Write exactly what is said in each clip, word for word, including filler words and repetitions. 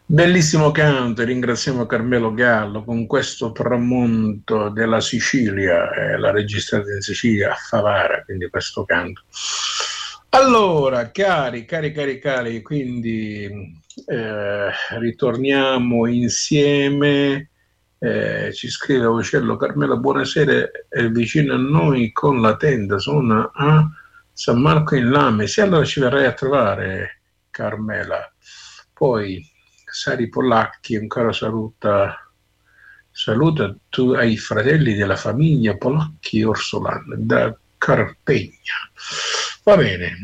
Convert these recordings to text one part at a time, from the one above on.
Bellissimo canto, ringraziamo Carmelo Gallo con questo tramonto della Sicilia, eh, la registrata in Sicilia a Favara, quindi questo canto. Allora, cari, cari, cari, cari, quindi eh, ritorniamo insieme. Eh, ci scrive Uccello Carmelo, buonasera, è vicino a noi con la tenda, sono a San Marco in Lame. Sì, allora ci verrai a trovare, Carmela. Poi Sari Polacchi, un caro saluta, saluta tu ai fratelli della famiglia Polacchi Orsolan da Carpegna. Va bene,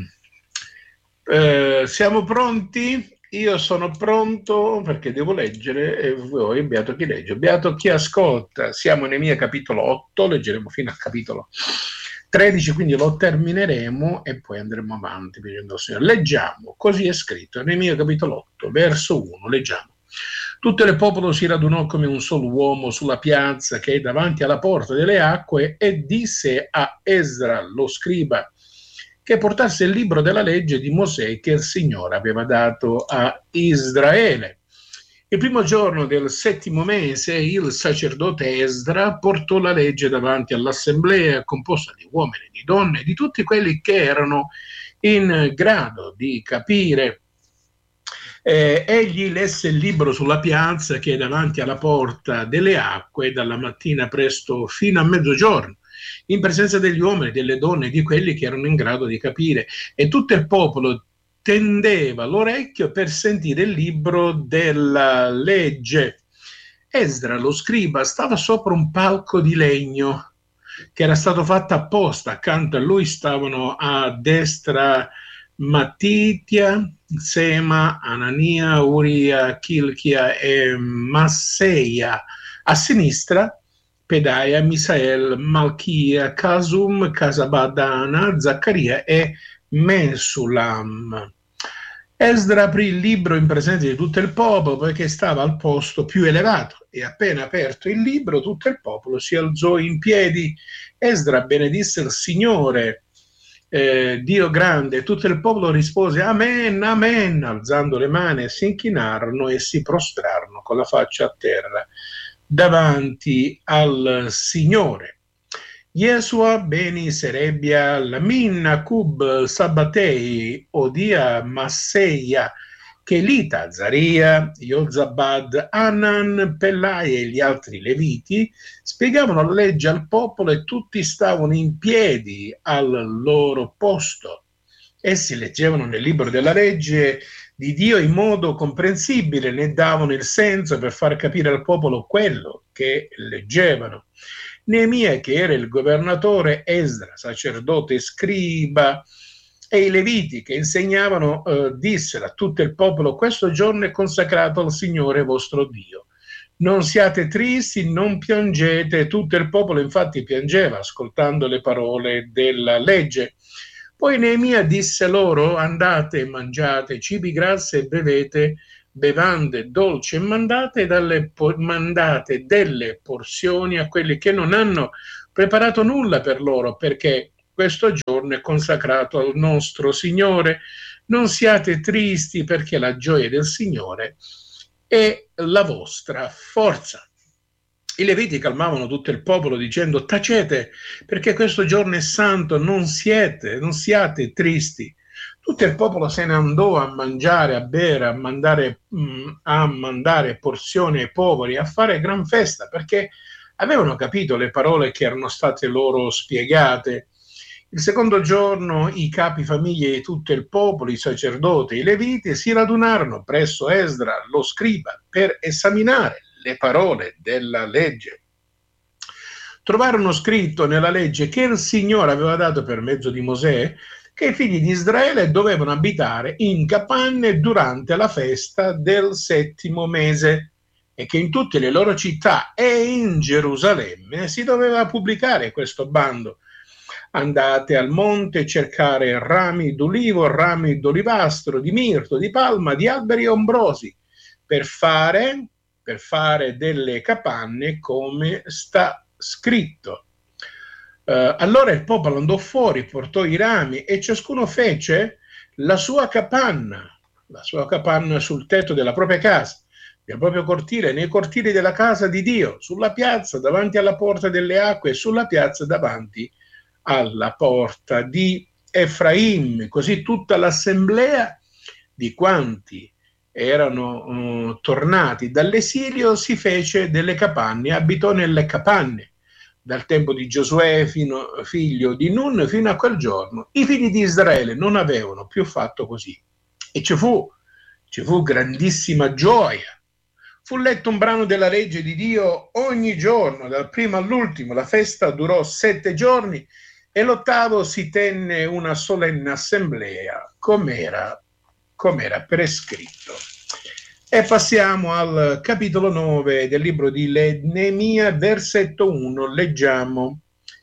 eh, siamo pronti? Io sono pronto perché devo leggere e voi, beato chi legge, beato chi ascolta. Siamo nei miei capitolo otto, leggeremo fino al capitolo tredici, quindi lo termineremo e poi andremo avanti. Leggiamo, così è scritto, nei miei capitolo otto, verso uno, leggiamo. Tutto il popolo si radunò come un solo uomo sulla piazza che è davanti alla porta delle acque e disse a Esdra, lo scriba, che portasse il libro della legge di Mosè che il Signore aveva dato a Israele. Il primo giorno del settimo mese il sacerdote Esdra portò la legge davanti all'assemblea composta di uomini e di donne, di tutti quelli che erano in grado di capire. Eh, egli lesse il libro sulla piazza che è davanti alla porta delle acque dalla mattina presto fino a mezzogiorno, in presenza degli uomini, delle donne e di quelli che erano in grado di capire, e tutto il popolo tendeva l'orecchio per sentire il libro della legge. Esdra, lo scriba, stava sopra un palco di legno che era stato fatto apposta. Accanto a lui stavano a destra Mattitia, Sema, Anania, Uria, Chilchia e Masseia. A sinistra Pedaia, Misael, Malchia, Casum, Casabadana, Zaccaria e Mesulam. Esdra aprì il libro in presenza di tutto il popolo perché stava al posto più elevato, e appena aperto il libro tutto il popolo si alzò in piedi. Esdra benedisse il Signore, eh, Dio grande, e tutto il popolo rispose amen, amen, alzando le mani si inchinarono e si prostrarono con la faccia a terra davanti al Signore. Yesua, Beni, Serebia, Lamin, Akub, Sabatei, Odia, Masseia, Kelita, Zaria, Yozabad, Anan, Pellai e gli altri leviti spiegavano la legge al popolo e tutti stavano in piedi al loro posto. Essi leggevano nel libro della legge di Dio in modo comprensibile, ne davano il senso per far capire al popolo quello che leggevano. Neemia, che era il governatore, Esdra, sacerdote e scriba, e i leviti che insegnavano, eh, dissero a tutto il popolo: questo giorno è consacrato al Signore vostro Dio. Non siate tristi, non piangete. Tutto il popolo infatti piangeva ascoltando le parole della legge. Poi Neemia disse loro: andate e mangiate cibi grassi e bevete bevande dolci e mandate, dalle, mandate delle porzioni a quelli che non hanno preparato nulla per loro, perché questo giorno è consacrato al nostro Signore. Non siate tristi, perché la gioia del Signore è la vostra forza. I leviti calmavano tutto il popolo dicendo: tacete, perché questo giorno è santo, non siete, non siate tristi. Tutto il popolo se ne andò a mangiare, a bere, a mandare, mh, a mandare porzioni ai poveri, a fare gran festa, perché avevano capito le parole che erano state loro spiegate. Il secondo giorno i capi famiglie di tutto il popolo, i sacerdoti, i leviti, si radunarono presso Esdra, lo scriba, per esaminare le parole della legge. Trovarono scritto nella legge che il Signore aveva dato per mezzo di Mosè che i figli di Israele dovevano abitare in capanne durante la festa del settimo mese e che in tutte le loro città e in Gerusalemme si doveva pubblicare questo bando. Andate al monte a cercare rami d'olivo, rami d'olivastro, di mirto, di palma, di alberi ombrosi, per fare, per fare delle capanne come sta scritto. Uh, allora il popolo andò fuori, portò i rami e ciascuno fece la sua capanna, la sua capanna sul tetto della propria casa. nel proprio cortile, nei cortili della casa di Dio, sulla piazza davanti alla porta delle acque e sulla piazza davanti alla porta di Efraim. Così tutta l'assemblea di quanti erano uh, tornati dall'esilio si fece delle capanne, abitò nelle capanne dal tempo di Giosuè, fino, figlio di Nun, fino a quel giorno. I figli di Israele non avevano più fatto così. E ci fu, ci fu grandissima gioia. Fu letto un brano della legge di Dio ogni giorno, dal primo all'ultimo. La festa durò sette giorni e l'ottavo si tenne una solenne assemblea, com'era, com'era prescritto. E passiamo al capitolo nove del libro di Neemia, versetto uno, leggiamo: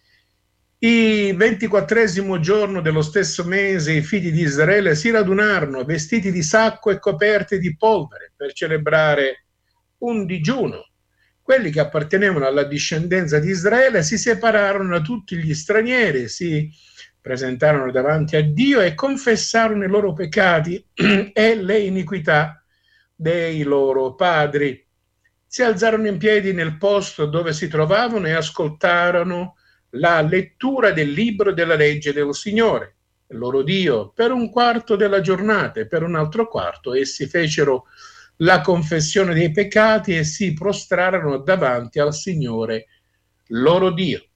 il ventiquattresimo giorno dello stesso mese i figli di Israele si radunarono vestiti di sacco e coperti di polvere per celebrare un digiuno. Quelli che appartenevano alla discendenza di Israele si separarono da tutti gli stranieri, si presentarono davanti a Dio e confessarono i loro peccati e le iniquità dei loro padri. Si alzarono in piedi nel posto dove si trovavano e ascoltarono la lettura del libro della legge del Signore, il loro Dio, per un quarto della giornata, e per un altro quarto essi fecero la confessione dei peccati e si prostrarono davanti al Signore loro Dio.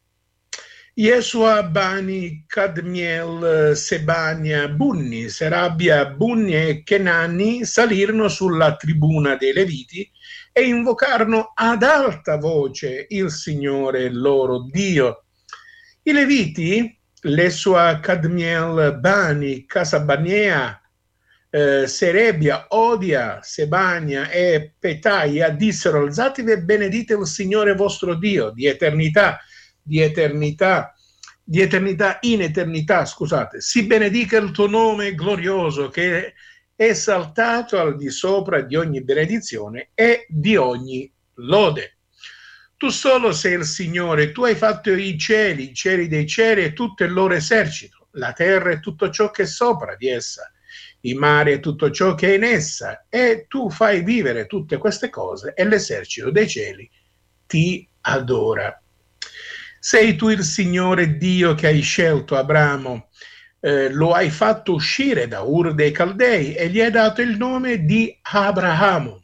Yeshua, Bani, Kadmiel, Sebania, Bunni, Serabia, Bunni e Kenani salirono sulla tribuna dei Leviti e invocarono ad alta voce il Signore loro Dio. I Leviti, Yeshua, Kadmiel, Bani, Casabania, eh, Serebia, Odia, Sebania e Petaia dissero: alzatevi e benedite il Signore vostro Dio di eternità, di eternità, di eternità in eternità, scusate. Si benedica il tuo nome glorioso, che è esaltato al di sopra di ogni benedizione e di ogni lode. Tu solo sei il Signore, tu hai fatto i cieli, i cieli dei cieli e tutto il loro esercito, la terra e tutto ciò che è sopra di essa, i mari e tutto ciò che è in essa, e tu fai vivere tutte queste cose e l'esercito dei cieli ti adora. Sei tu il Signore Dio che hai scelto Abramo, eh, lo hai fatto uscire da Ur dei Caldei e gli hai dato il nome di Abramo.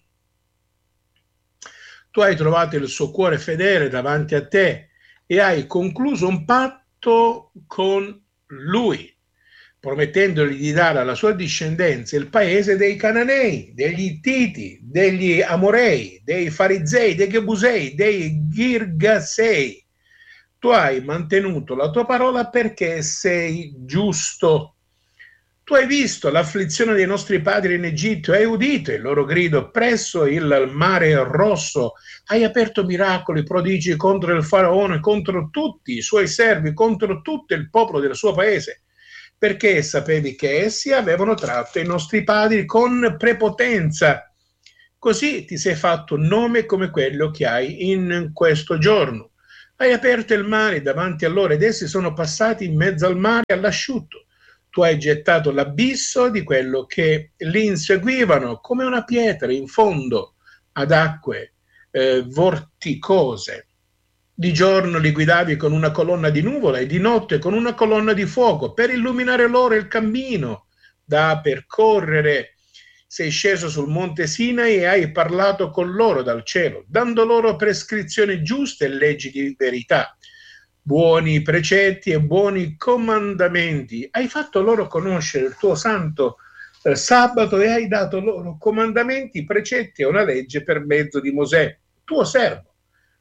Tu hai trovato il suo cuore fedele davanti a te e hai concluso un patto con lui, promettendogli di dare alla sua discendenza il paese dei Cananei, degli Ittiti, degli Amorei, dei Farizei, dei Gebusei, dei Girgasei. Tu hai mantenuto la tua parola perché sei giusto. Tu hai visto l'afflizione dei nostri padri in Egitto, hai udito il loro grido presso il mare rosso, hai aperto miracoli, prodigi contro il faraone, contro tutti i suoi servi, contro tutto il popolo del suo paese, perché sapevi che essi avevano tratto i nostri padri con prepotenza. Così ti sei fatto un nome come quello che hai in questo giorno. Hai aperto il mare davanti a loro ed essi sono passati in mezzo al mare all'asciutto. Tu hai gettato l'abisso di quello che li inseguivano come una pietra in fondo ad acque eh, vorticose. Di giorno li guidavi con una colonna di nuvola e di notte con una colonna di fuoco per illuminare loro il cammino da percorrere. Sei sceso sul monte Sinai e hai parlato con loro dal cielo, dando loro prescrizioni giuste e leggi di verità, buoni precetti e buoni comandamenti. Hai fatto loro conoscere il tuo santo eh, sabato e hai dato loro comandamenti, precetti e una legge per mezzo di Mosè, tuo servo.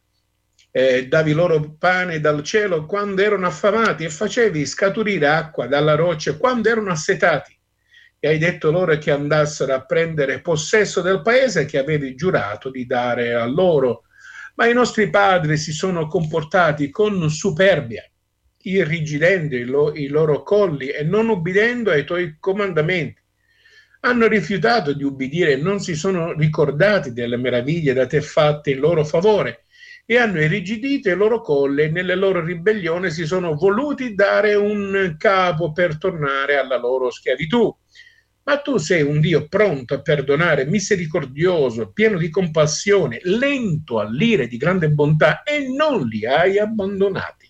Eh, davi loro pane dal cielo quando erano affamati e facevi scaturire acqua dalla roccia quando erano assetati. E hai detto loro che andassero a prendere possesso del paese che avevi giurato di dare a loro. Ma i nostri padri si sono comportati con superbia, irrigidendo i, lo- i loro colli e non ubbidendo ai tuoi comandamenti. Hanno rifiutato di ubbidire e non si sono ricordati delle meraviglie da te fatte in loro favore e hanno irrigidito i loro colli e nelle loro ribellioni si sono voluti dare un capo per tornare alla loro schiavitù. Ma tu sei un Dio pronto a perdonare, misericordioso, pieno di compassione, lento all'ira e di grande bontà, e non li hai abbandonati.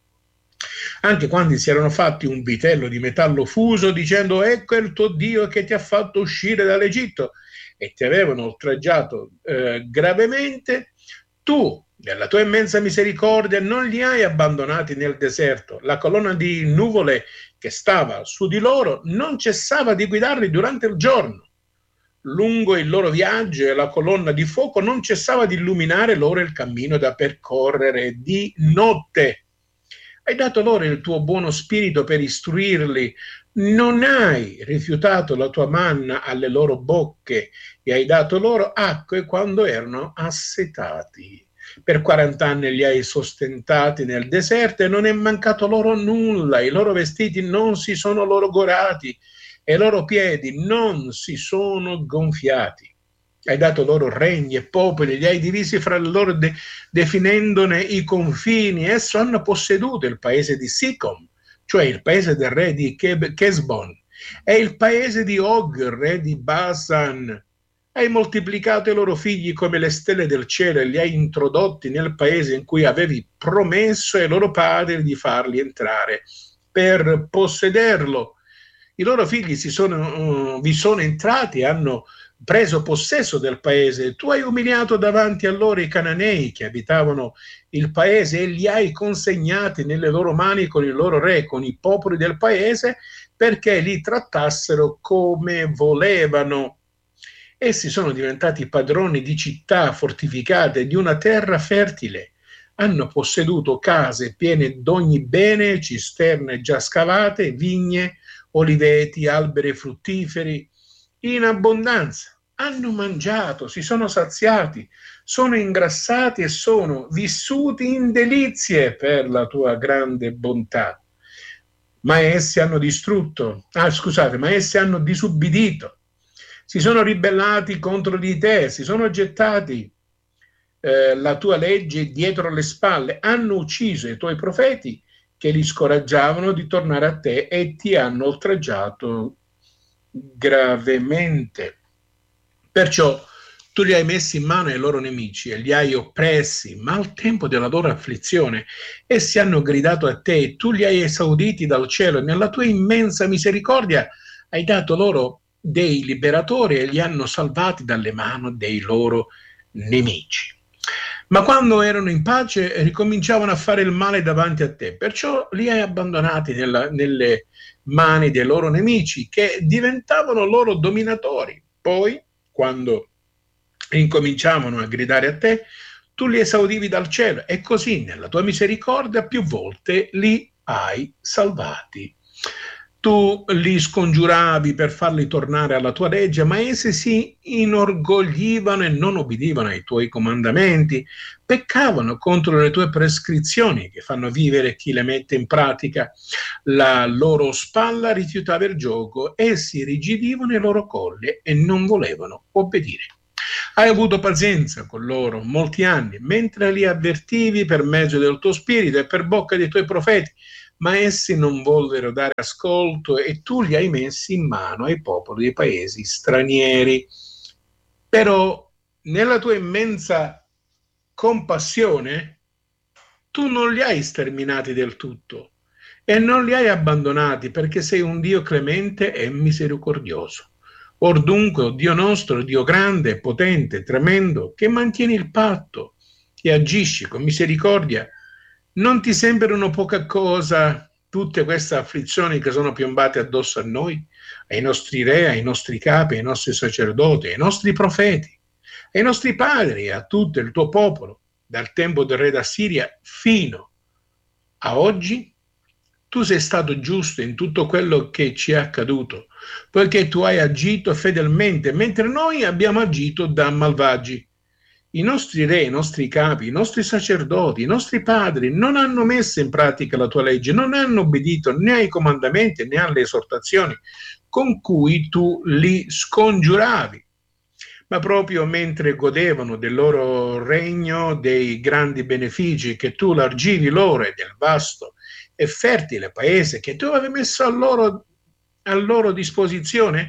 Anche quando si erano fatti un vitello di metallo fuso, dicendo: ecco il tuo Dio che ti ha fatto uscire dall'Egitto, e ti avevano oltraggiato eh, gravemente, tu, nella tua immensa misericordia, non li hai abbandonati nel deserto. La colonna di nuvole che stava su di loro non cessava di guidarli durante il giorno. Lungo il loro viaggio, e la colonna di fuoco non cessava di illuminare loro il cammino da percorrere di notte. Hai dato loro il tuo buono spirito per istruirli, non hai rifiutato la tua manna alle loro bocche, e hai dato loro acque quando erano assetati. Per quarant'anni li hai sostentati nel deserto e non è mancato loro nulla, i loro vestiti non si sono logorati e i loro piedi non si sono gonfiati. Hai dato loro regni e popoli, li hai divisi fra loro de- definendone i confini. Esso hanno posseduto il paese di Sicom, cioè il paese del re di Chesbon, e il paese di Og, re di Basan. Hai moltiplicato i loro figli come le stelle del cielo e li hai introdotti nel paese in cui avevi promesso ai loro padri di farli entrare per possederlo. I loro figli si sono, uh, vi sono entrati e hanno preso possesso del paese. Tu hai umiliato davanti a loro i cananei che abitavano il paese e li hai consegnati nelle loro mani con il loro re, con i popoli del paese, perché li trattassero come volevano. Essi sono diventati padroni di città fortificate, di una terra fertile. Hanno posseduto case piene d'ogni bene, cisterne già scavate, vigne, oliveti, alberi fruttiferi in abbondanza. Hanno mangiato, si sono saziati, sono ingrassati e sono vissuti in delizie per la tua grande bontà. Ma essi hanno distrutto, ah scusate, ma essi hanno disubbidito. Si sono ribellati contro di te, si sono gettati eh, la tua legge dietro le spalle, hanno ucciso i tuoi profeti che li scoraggiavano di tornare a te e ti hanno oltraggiato gravemente. Perciò tu li hai messi in mano ai loro nemici e li hai oppressi, ma al tempo della loro afflizione essi hanno gridato a te e tu li hai esauditi dal cielo, e nella tua immensa misericordia hai dato loro dei liberatori e li hanno salvati dalle mani dei loro nemici. Ma quando erano in pace ricominciavano a fare il male davanti a te, perciò li hai abbandonati nella, nelle mani dei loro nemici, che diventavano loro dominatori. Poi, quando incominciavano a gridare a te, tu li esaudivi dal cielo, e così nella tua misericordia più volte li hai salvati. Tu li scongiuravi per farli tornare alla tua legge, ma essi si inorgoglivano e non obbedivano ai tuoi comandamenti, peccavano contro le tue prescrizioni che fanno vivere chi le mette in pratica. La loro spalla rifiutava il gioco, essi rigidivano i loro colli e non volevano obbedire. Hai avuto pazienza con loro molti anni, mentre li avvertivi per mezzo del tuo spirito e per bocca dei tuoi profeti, ma essi non vollero dare ascolto e tu li hai messi in mano ai popoli dei paesi stranieri. Però nella tua immensa compassione tu non li hai sterminati del tutto e non li hai abbandonati, perché sei un Dio clemente e misericordioso. Or dunque, o Dio nostro, Dio grande, potente, tremendo, che mantieni il patto e agisci con misericordia, non ti sembrano poca cosa tutte queste afflizioni che sono piombate addosso a noi, ai nostri re, ai nostri capi, ai nostri sacerdoti, ai nostri profeti, ai nostri padri, a tutto il tuo popolo, dal tempo del re d'Assiria fino a oggi? Tu sei stato giusto in tutto quello che ci è accaduto, poiché tu hai agito fedelmente, mentre noi abbiamo agito da malvagi. I nostri re, i nostri capi, i nostri sacerdoti, i nostri padri non hanno messo in pratica la tua legge, non hanno obbedito né ai comandamenti né alle esortazioni con cui tu li scongiuravi. Ma proprio mentre godevano del loro regno, dei grandi benefici che tu largivi loro e del vasto e fertile paese che tu avevi messo a loro, a loro disposizione,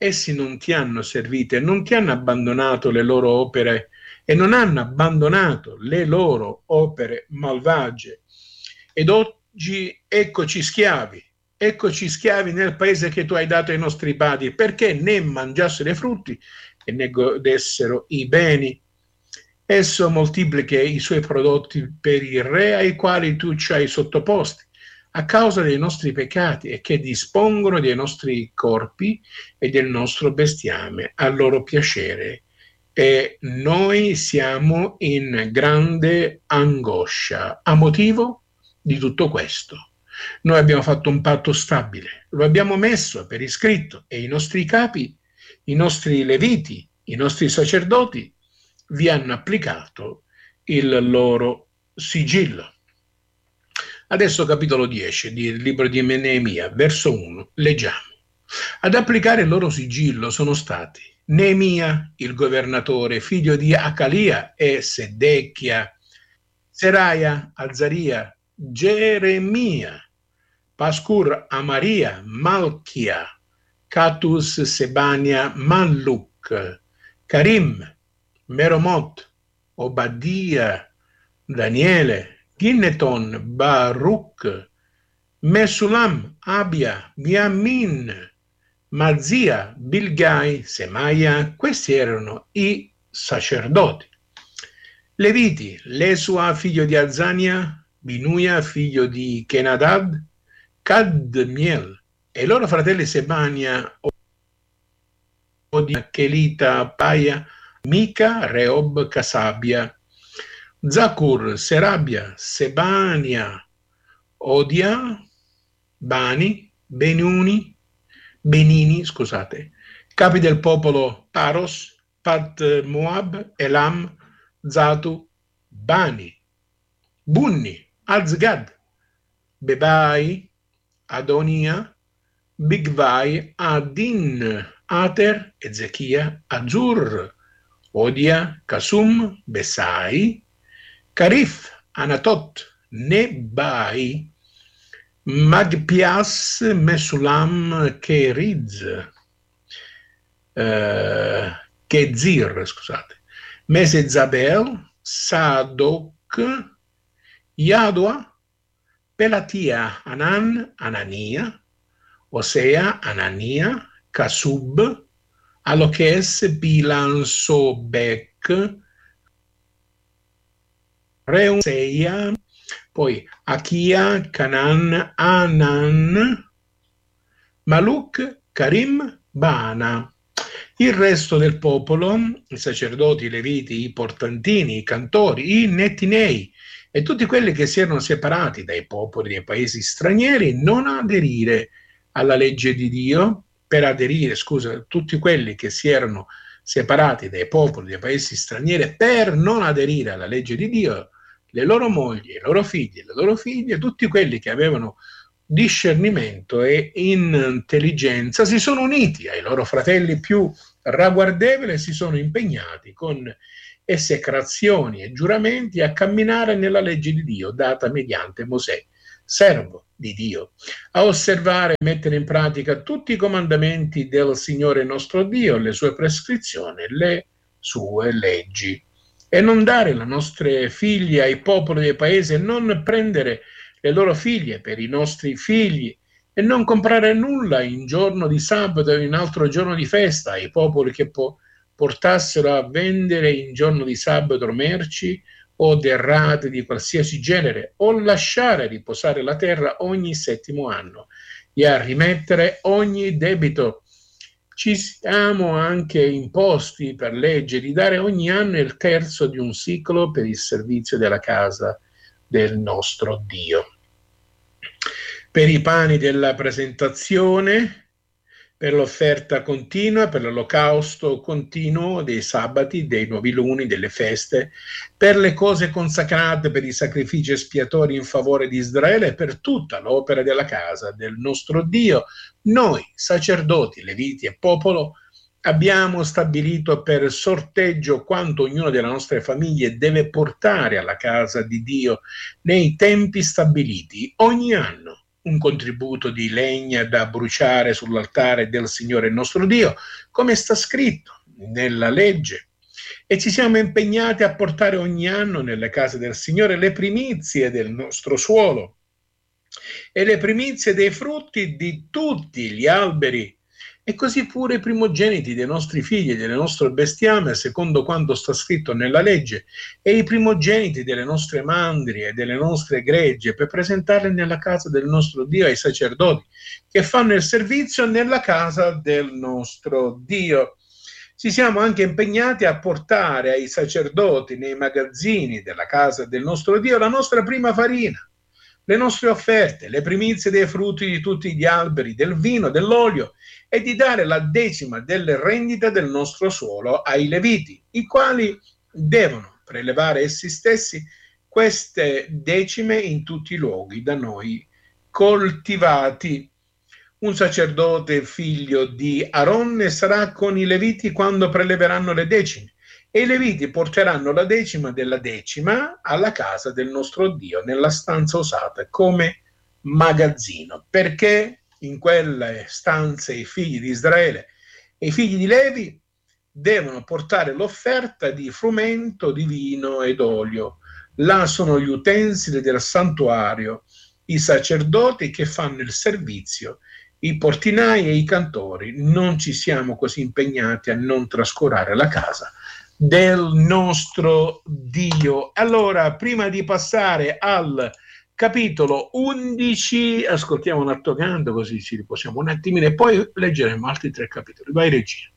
essi non ti hanno servito e non ti hanno abbandonato le loro opere e non hanno abbandonato le loro opere malvagie. Ed oggi eccoci schiavi, eccoci schiavi nel paese che tu hai dato ai nostri padri, perché ne mangiassero i frutti e ne godessero i beni. Esso moltiplica i suoi prodotti per i re ai quali tu ci hai sottoposti, a causa dei nostri peccati, e che dispongono dei nostri corpi e del nostro bestiame a loro piacere. E noi siamo in grande angoscia a motivo di tutto questo. Noi abbiamo fatto un patto stabile, lo abbiamo messo per iscritto, e i nostri capi, i nostri leviti, i nostri sacerdoti vi hanno applicato il loro sigillo. Adesso capitolo dieci del libro di Neemia, verso uno, leggiamo. Ad applicare il loro sigillo sono stati Neemia, il governatore, figlio di Acalia, e Sedechia, Seraia, Azaria, Geremia, Pascur, Amaria, Malchia, Catus, Sebania, Malluk, Karim, Meromot, Obadia, Daniele, Ginneton, Baruch, Mesulam, Abia, Miamin, Mazia, Bilgai, Semaia. Questi erano i sacerdoti. Leviti, Lesua, figlio di Azania, Binuia, figlio di Kenadad, Cadmiel, e i loro fratelli Sebania, Odia, Kelita, Paia, Mica, Reob, Casabia, Zacur, Serabia, Sebania, Odia, Bani, Benuni, Benini, scusate, capi del popolo Paros, Pat Moab, Elam, Zatu, Bani, Bunni, Azgad, Bebai, Adonia, Bigvai, Adin, Ater, Ezechia, Azur, Odia, Kasum, Besai, Karif, Anatot, Nebai, Magpias, Mesulam, Keriz, eh, Kezir, scusate, Mesezabel, Sadok, Yadua, Pelatia, Anan, Anania, Osea, Anania, Kasub, Alokes, Bilan, Sobek, Reuseia, poi Achia, Canan, Anan, Maluk, Karim, Bana. Il resto del popolo, i sacerdoti, i leviti, i portantini, i cantori, i nettinei e tutti quelli che si erano separati dai popoli dei paesi stranieri, non aderire alla legge di Dio, per aderire, scusa, tutti quelli che si erano separati dai popoli dei paesi stranieri per non aderire alla legge di Dio, le loro mogli, i loro figli, le loro figlie, tutti quelli che avevano discernimento e intelligenza si sono uniti ai loro fratelli più ragguardevoli e si sono impegnati con esecrazioni e giuramenti a camminare nella legge di Dio data mediante Mosè, servo di Dio, a osservare e mettere in pratica tutti i comandamenti del Signore nostro Dio, le sue prescrizioni, le sue leggi, e non dare le nostre figlie ai popoli dei paesi, e non prendere le loro figlie per i nostri figli, e non comprare nulla in giorno di sabato o in altro giorno di festa ai popoli che po- portassero a vendere in giorno di sabato merci o derrate di qualsiasi genere, o lasciare riposare la terra ogni settimo anno e a rimettere ogni debito. Ci siamo anche imposti per legge di dare ogni anno il terzo di un siclo per il servizio della casa del nostro Dio. Per i pani della presentazione, per l'offerta continua, per l'olocausto continuo dei sabati, dei nuovi luni, delle feste, per le cose consacrate, per i sacrifici espiatori in favore di Israele e per tutta l'opera della casa del nostro Dio, noi, sacerdoti, leviti e popolo, abbiamo stabilito per sorteggio quanto ognuna delle nostre famiglie deve portare alla casa di Dio nei tempi stabiliti ogni anno, un contributo di legna da bruciare sull'altare del Signore nostro Dio, come sta scritto nella legge. E ci siamo impegnati a portare ogni anno nelle case del Signore le primizie del nostro suolo e le primizie dei frutti di tutti gli alberi, e così pure i primogeniti dei nostri figli e delle nostre bestiame, secondo quanto sta scritto nella legge, e i primogeniti delle nostre mandrie e delle nostre gregge, per presentarle nella casa del nostro Dio ai sacerdoti che fanno il servizio nella casa del nostro Dio. Ci siamo anche impegnati a portare ai sacerdoti nei magazzini della casa del nostro Dio la nostra prima farina, le nostre offerte, le primizie dei frutti di tutti gli alberi, del vino, dell'olio, e di dare la decima delle rendite del nostro suolo ai Leviti, i quali devono prelevare essi stessi queste decime in tutti i luoghi da noi coltivati. Un sacerdote figlio di Aronne sarà con i Leviti quando preleveranno le decime, e i Leviti porteranno la decima della decima alla casa del nostro Dio, nella stanza usata come magazzino, perché in quelle stanze i figli di Israele e i figli di Levi devono portare l'offerta di frumento, di vino ed olio. Là sono gli utensili del santuario, i sacerdoti che fanno il servizio, i portinai e i cantori. Non ci siamo così impegnati a non trascurare la casa del nostro Dio. Allora, prima di passare al capitolo undici, ascoltiamo un altro canto così ci riposiamo un attimino e poi leggeremo altri tre capitoli. Vai regia.